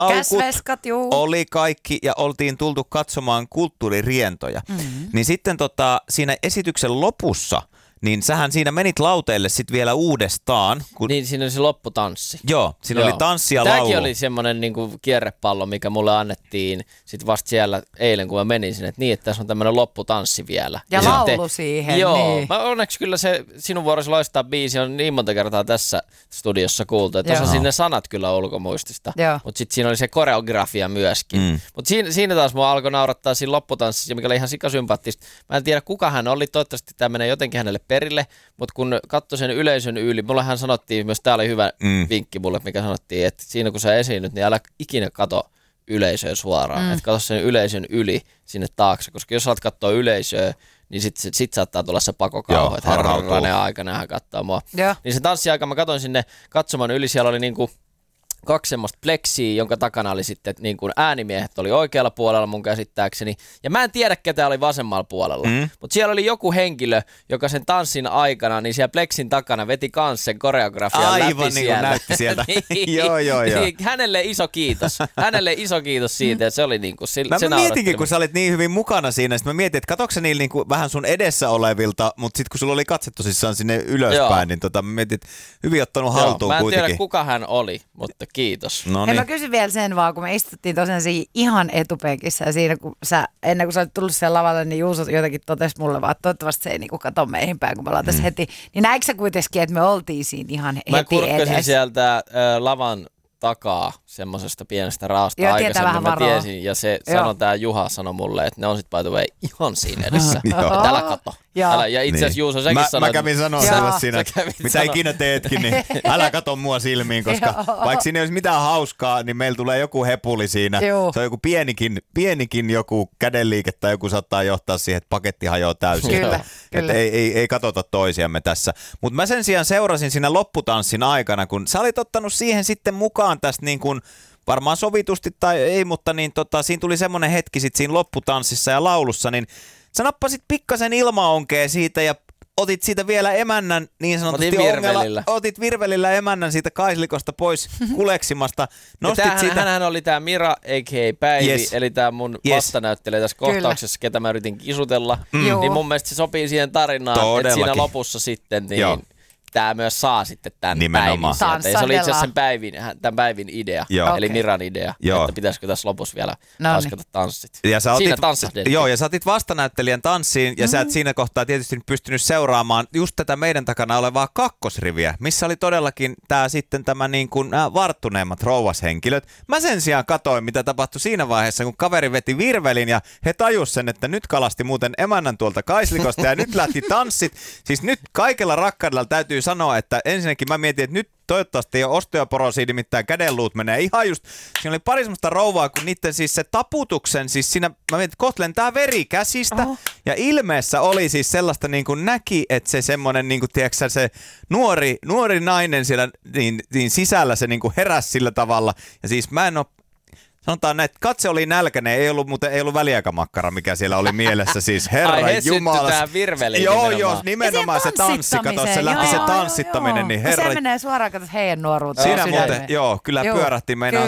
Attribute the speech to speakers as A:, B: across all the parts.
A: aukut,
B: käsveskat, juu.
A: oli kaikki ja oltiin tultu katsomaan kulttuuririentoja. Niin sitten siinä esityksen lopussa, niin sähän siinä menit lauteille sitten vielä uudestaan.
C: Niin, siinä oli se lopputanssi.
A: Joo, siinä oli tanssi ja laulu.
C: Tämäkin oli semmoinen niinku kierrepallo, mikä mulle annettiin sit vasta siellä eilen, kun mä menin sinne, että että tässä on tämmöinen lopputanssi vielä.
B: Ja laulu siihen.
C: Joo,
B: niin.
C: mä onneksi kyllä se Sinun vuorosi loistaa biisi on niin monta kertaa tässä studiossa kuultu, että osasin ne sanat kyllä ulkomuistista. Mutta sitten siinä oli se koreografia myöskin. Mutta siinä taas mua alkoi naurattaa siinä lopputanssissa, mikä oli ihan sikasympaattista. Mä en tiedä kuka hän oli, toivottavasti tämä menee jotenkin hänelle perille, mutta kun katsoi sen yleisön yli, mullehan sanottiin, myös tää oli hyvä vinkki mulle, mikä sanottiin, että siinä kun sä esiinnyt, niin älä ikinä kato yleisöä suoraan, että katso sen yleisön yli sinne taakse, koska jos saat katsoa yleisöä, niin sit saattaa tulla se pakokauhu, että herranen aikana hän katsoo mua. Niin se tanssiaika mä katsoin sinne katsoman yli, siellä oli niinku 2 semmoista pleksiä, jonka takana oli sitten niin kuin äänimiehet oli oikealla puolella mun käsittääkseni. Ja mä en tiedä, ketä oli vasemmalla puolella. Mutta siellä oli joku henkilö, joka sen tanssin aikana, niin siellä pleksin takana veti kans sen koreografian läpi
A: aivan niin kuin näytti sieltä. Joo.
C: Hänelle iso kiitos. Hänelle iso kiitos siitä, että se oli niin kuin se
A: mä mietinkin, kun sä olit niin hyvin mukana siinä, sit mä mietin, että katokse niillä niin kuin vähän sun edessä olevilta, mutta sitten kun sulla oli katse tosissaan sinne ylöspäin, niin mä mietin, että hyvin ottanut haltuun kuitenkin.
C: Mä en tiedä, kuka hän oli, mutta kiitos.
B: Hei, mä kysyn vielä sen vaan, kun me istuttiin tosiaan siinä ihan etupenkissä ja siinä, kun ennen kuin sä olit tullut siellä lavalle, niin Juuso jotenkin totesi mulle vaan, että toivottavasti se ei niinku kato meihin päin, kun me ollaan tässä heti. Niin näikö sä kuitenkin, että me oltiin siinä ihan heti edessä?
C: Mä kurkkasin sieltä lavan takaa semmoisesta pienestä raasta
B: joo,
C: aikaisemmin, mä tiesin, ja se sanoi tää Juha sanoi mulle, että ne on sit by the way ihan siinä edessä. Älä kato. Ja itse asiassa Juuso sekin sanoi.
A: Mä kävin sanoa sulle siinä, mitä ikinä teetkin, niin älä kato mua silmiin, koska vaikka siinä ei olisi mitään hauskaa, niin meillä tulee joku hepuli siinä. Se on joku pienikin joku kädenliike tai joku saattaa johtaa siihen, että paketti hajoaa täysin. Kyllä. Ei katsota toisiamme tässä. Mutta mä sen sijaan seurasin siinä lopputanssin aikana, kun sä olit ottanut siihen sitten mukaan tästä niin kuin varmaan sovitusti tai ei, mutta niin siinä tuli semmoinen hetki sitten siinä lopputanssissa ja laulussa, niin sä nappasit pikkasen ilmaonkea siitä ja otit siitä vielä emännän niin sanotusti otit virvelillä emännän siitä kaislikosta pois kuleksimasta.
C: Hänhän oli tää Mira a.k.a. Päivi, eli tää mun vastanäyttelijä tässä kohtauksessa, ketä mä yritin kisutella. Niin mun mielestä se sopii siihen tarinaan, että siinä lopussa sitten niin tää myös saa sitten tämän Päivin sieltä. Ja se oli itse asiassa tämän Päivin idea, eli Miran idea, että pitäisikö tässä lopussa vielä lasketa tanssit.
A: Ja
C: siinä tanssahdettiin.
A: Joo, ja sä otit vastanäyttelijän tanssiin, ja sä et siinä kohtaa tietysti pystynyt seuraamaan just tätä meidän takana olevaa kakkosriviä, missä oli todellakin tämä niin kuin varttuneemmat rouvashenkilöt. Mä sen sijaan katoin, mitä tapahtui siinä vaiheessa, kun kaveri veti virvelin, ja he tajus sen, että nyt kalasti muuten emännän tuolta kaislikosta, ja nyt lähti tanssit. Siis nyt kaikella rakkaudella täytyy sanoa, että ensinnäkin mä mietin, että nyt toivottavasti ei ole osteoporosia, nimittäin kädenluut menee ihan just. Siinä oli pari semmoista rouvaa, kun niiden siis se taputuksen, siis siinä mä mietin, että kohta lentää veri käsistä. Ja ilmeessä oli siis sellaista niin kuin näki, että se semmoinen niin kuin tiedätkö, se nuori nainen siellä niin sisällä se niin kuin heräsi sillä tavalla. Ja siis mä en ole sanotaan näin, että katse oli nälkäinen, ei ollut väliaikamakkara, mikä siellä oli mielessä, siis herra jumala.
C: Tää virveli.
A: Joo, nimenomaan se tanssi, kato, se lähti se tanssittaminen, niin herra.
B: Se menee suoraan, kato heidän nuoruuteen.
A: Siinä muuten, kyllä pyörähti meinaan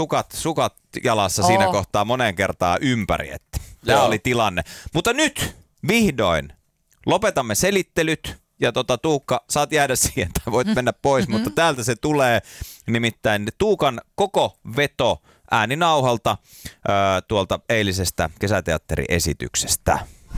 A: sukat jalassa siinä kohtaa moneen kertaan ympäri, että tämä oli tilanne. Mutta nyt, vihdoin, lopetamme selittelyt. Ja Tuukka, saat jäädä siihen, tai voit mennä pois, mutta täältä se tulee, nimittäin Tuukan koko veto ääninauhalta tuolta eilisestä kesäteatteriesityksestä.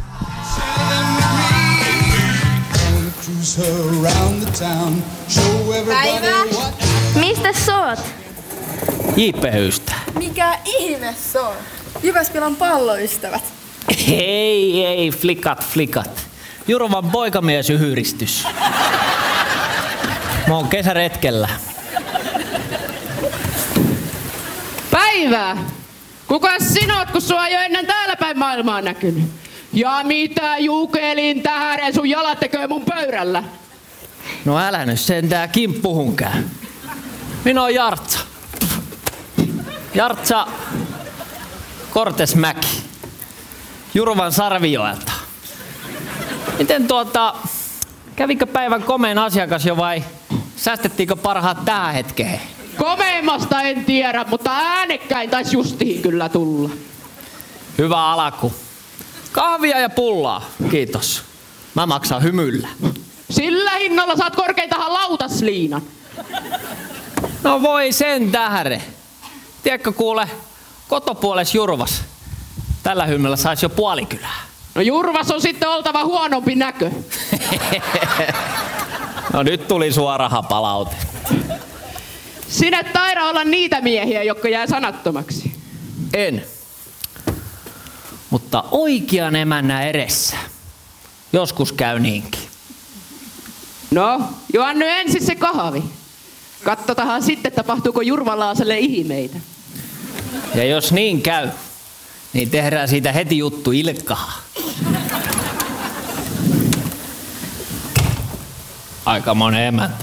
D: Päivä!
E: Mistä sä oot?
F: JP-ystä.
D: Mikä ihme se on? Jyväskylän palloystävät.
F: Ei, flikat. Jurovan poikamiesyhdistys. Mä oon kesäretkellä.
G: Päivää! Kuka sinä oot, kun sua ei ole ennen täällä päin maailmaa näkynyt? Ja mitä jukelin tähän sun jalat tekee mun pöydällä?
F: No älä nyt sentään kimppuhunkään. Minä oon Jartsa. Jartsa Kortesmäki. Jurvan Sarvijoelta. Miten kävikö päivän komeen asiakas jo vai säästettiinkö parhaat tähän hetkeen?
G: Komeemmasta en tiedä, mutta äänekkäin taisi justiin kyllä tulla.
F: Hyvä alku. Kahvia ja pullaa, kiitos. Mä maksan hymyllä.
G: Sillä hinnalla saat korkeintahan lautasliinan.
F: No voi sen tähden. Tiedätkö kuule, kotopuoles Jurvas. Tällä hymyllä sais jo puolikylää.
G: No Jurvas on sitten oltava huonompi näkö.
F: No nyt tuli suora palaute.
G: Sinä et taida olla niitä miehiä, jotka jää sanattomaksi.
F: En. Mutta oikean emännä edessä. Joskus käy niinkin.
G: No, juon nyt ensin se kahvi. Katsotahan sitten, tapahtuuko Jurvalaaselle ihmeitä.
F: Ja jos niin käy, niin tehdään siitä heti juttu Ilkkahan. Aika monen emäntä.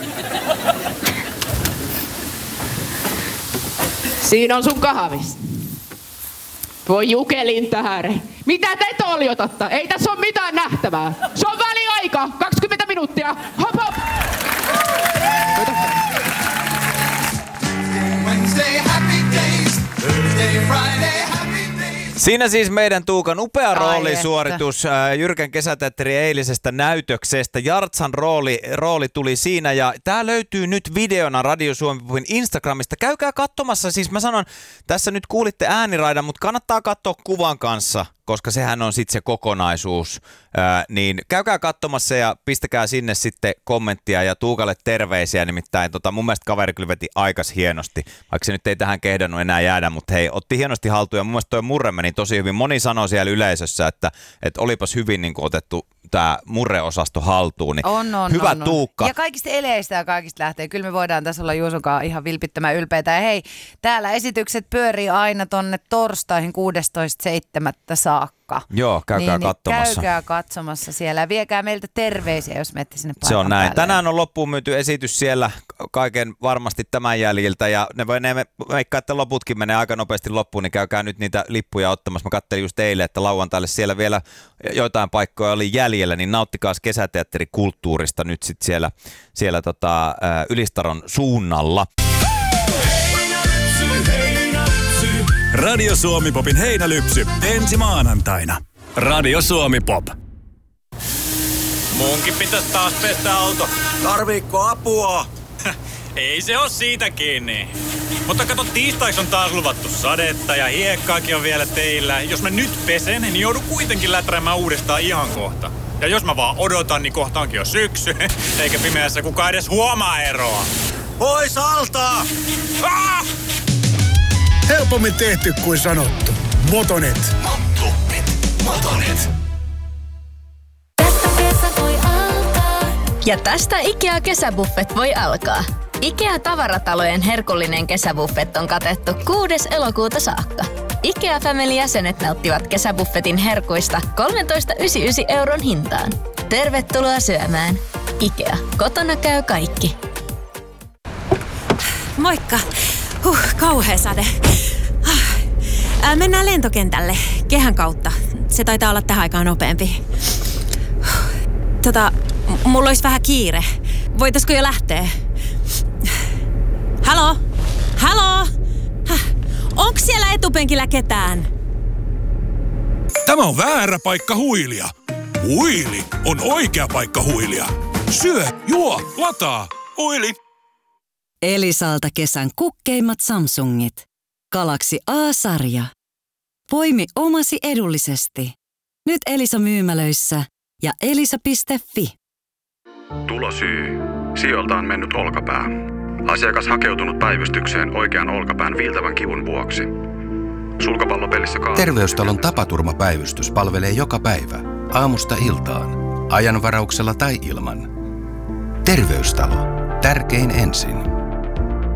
G: Siinä on sun kahvis. Voi jukelin tähäre. Mitä te toljotatta? Ei tässä ole mitään nähtävää. Se on väliaika. 20 minuuttia. Hop hop.
A: Siinä siis meidän Tuukan upea roolisuoritus Jyrkän kesäteatterin eilisestä näytöksestä. Jartsan rooli tuli siinä ja tää löytyy nyt videona Radio Suomi Popin Instagramista. Käykää katsomassa, siis mä sanon, tässä nyt kuulitte ääniraidan, mutta kannattaa katsoa kuvan kanssa, koska sehän on sitten se kokonaisuus. Niin käykää katsomassa ja pistäkää sinne sitten kommenttia ja Tuukalle terveisiä. Nimittäin mun mielestä kaveri kyllä veti aikas hienosti, vaikka se nyt ei tähän kehdannut enää jäädä, mutta hei, otti hienosti haltuun ja mun mielestä toi murre meni tosi hyvin. Moni sanoi siellä yleisössä, että olipas hyvin niin kuin otettu tämä murreosasto haltuun. Niin
B: on,
A: hyvä Tuukka.
B: Ja kaikista eleistä ja kaikista lähtee. Kyllä me voidaan tässä olla Juusokaan ihan vilpittömän ylpeitä. Ja hei, täällä esitykset pyörii aina tonne torstaihin 16.7. saakka.
A: Joo, käykää katsomassa.
B: Käykää katsomassa siellä ja viekää meiltä terveisiä, jos menette sinne paikan
A: Se on näin.
B: päälle.
A: Tänään on loppuun myyty esitys siellä kaiken varmasti tämän jäljiltä ja ne veikkaa, että loputkin menee aika nopeasti loppuun, niin käykää nyt niitä lippuja ottamassa. Mä katselin just eilen, että lauantaille siellä vielä joitain paikkoja oli jäljellä, niin nauttikaa kesäteatterikulttuurista nyt sitten siellä Ylistaron suunnalla.
H: Radio Suomi Popin heinälypsy ensi maanantaina. Radio Suomi Pop.
I: Munkin pitäisi taas pestä auto.
H: Tarviikko apua?
I: Ei se oo siitä kiinni. Mutta kato, tiistaiksi on taas luvattu sadetta ja hiekkaakin on vielä teillä. Jos mä nyt pesen, niin joudun kuitenkin läträämään uudestaan ihan kohta. Ja jos mä vaan odotan, niin kohta onkin jo syksy. Eikä pimeässä kukaan edes huomaa eroa.
H: Pois alta!
I: Ah!
J: Helpommin tehty kuin sanottu. Motonet.
H: Motonet.
K: Ja tästä IKEA-kesäbuffet voi alkaa. IKEA-tavaratalojen herkullinen kesäbuffet on katettu 6. elokuuta saakka. IKEA Family-jäsenet nauttivat kesäbuffetin herkuista 13,99 € hintaan. Tervetuloa syömään. IKEA. Kotona käy kaikki.
L: Moikka. Kauhea sade. Mennään lentokentälle kehän kautta. Se taitaa olla tähän aikaan nopeampi. Mulla olisi vähän kiire. Voitaisko jo lähteä? Halo? Onks siellä etupenkillä ketään?
H: Tämä on väärä paikka huilia. Huili on oikea paikka huilia. Syö, juo, lataa. Huili.
M: Elisalta kesän kukkeimmat Samsungit. Galaxy A-sarja. Poimi omasi edullisesti. Nyt Elisa-myymälöissä ja elisa.fi.
N: Tulosyy. Sijoilta on mennyt olkapää. Asiakas hakeutunut päivystykseen oikean olkapään viiltävän kivun vuoksi. Sulkapallopelissä
O: Terveystalon tapaturmapäivystys palvelee joka päivä, aamusta iltaan, ajanvarauksella tai ilman. Terveystalo. Tärkein ensin.